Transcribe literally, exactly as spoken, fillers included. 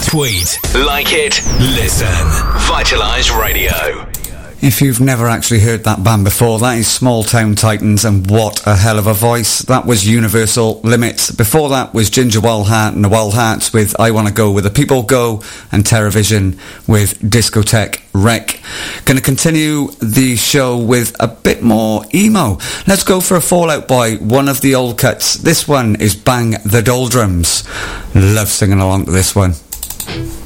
Tweet, like it, listen. Vitalise Radio. If you've never actually heard that band before, that is Small Town Titans, and what a hell of a voice. That was Universal Limits. Before that was Ginger Wildheart and the Wildhearts with I Wanna Go Where the People Go, and TerraVision with Discotheque Wreck. Gonna continue the show with a bit more emo. Let's go for a Fall Out Boy, one of the old cuts. This one is Bang the Doldrums. Love singing along to this one.